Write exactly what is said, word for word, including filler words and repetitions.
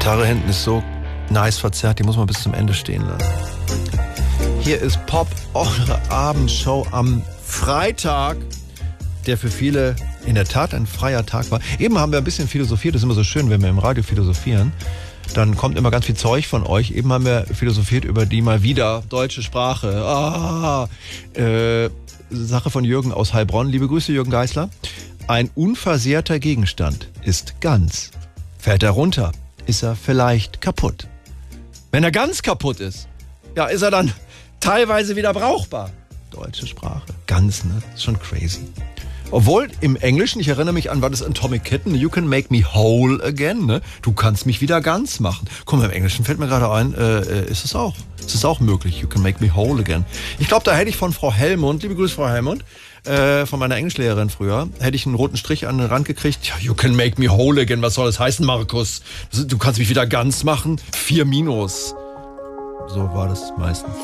Gitarre hinten ist so nice verzerrt, die muss man bis zum Ende stehen lassen. Hier ist Pop, eure Abendshow am Freitag, der für viele in der Tat ein freier Tag war. Eben haben wir ein bisschen philosophiert, das ist immer so schön, wenn wir im Radio philosophieren. Dann kommt immer ganz viel Zeug von euch. Eben haben wir philosophiert über die mal wieder deutsche Sprache. Ah, äh, Sache von Jürgen aus Heilbronn. Liebe Grüße, Jürgen Geisler. Ein unversehrter Gegenstand ist ganz. Fällt er runter, ist er vielleicht kaputt. Wenn er ganz kaputt ist, ja, ist er dann teilweise wieder brauchbar. Deutsche Sprache. Ganz, ne? Ist schon crazy. Obwohl im Englischen, ich erinnere mich an, war das Atomic Kitten, you can make me whole again, ne? Du kannst mich wieder ganz machen. Guck mal, im Englischen fällt mir gerade ein, äh, ist es auch. Ist es auch möglich, you can make me whole again. Ich glaube, da hätte ich von Frau Helmund, liebe Grüße, Frau Helmund, äh, von meiner Englischlehrerin früher, hätte ich einen roten Strich an den Rand gekriegt. Ja, you can make me whole again, was soll das heißen, Markus? Du kannst mich wieder ganz machen. Vier Minus. So war das meistens.